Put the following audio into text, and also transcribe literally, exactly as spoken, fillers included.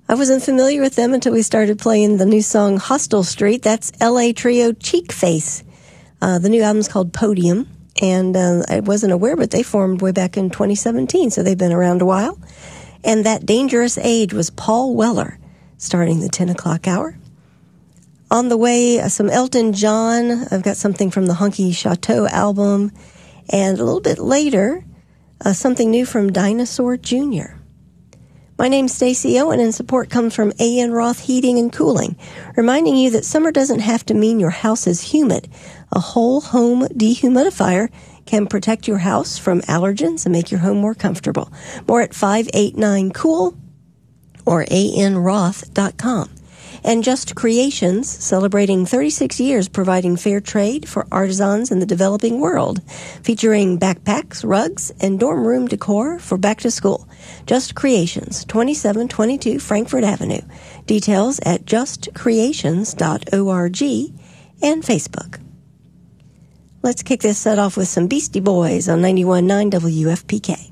I wasn't familiar with them until we started playing the new song Hostel Street. That's L A trio Cheek Face. Uh, the new album's called Podium, and uh, I wasn't aware, but they formed way back in twenty seventeen, so they've been around a while. And That Dangerous Age was Paul Weller, starting the ten o'clock hour. On the way, uh, some Elton John. I've got something from the Honky Chateau album. And a little bit later, uh, something new from Dinosaur Junior My name's Stacey Owen, and support comes from A N Roth Heating and Cooling, reminding you that summer doesn't have to mean your house is humid. A whole home dehumidifier can protect your house from allergens and make your home more comfortable. More at five eight nine cool or A N roth dot com. And Just Creations, celebrating thirty-six years providing fair trade for artisans in the developing world, featuring backpacks, rugs, and dorm room decor for back to school. Just Creations, twenty-seven twenty-two Frankfort Avenue. Details at just creations dot org and Facebook. Let's kick this set off with some Beastie Boys on ninety-one point nine W F P K.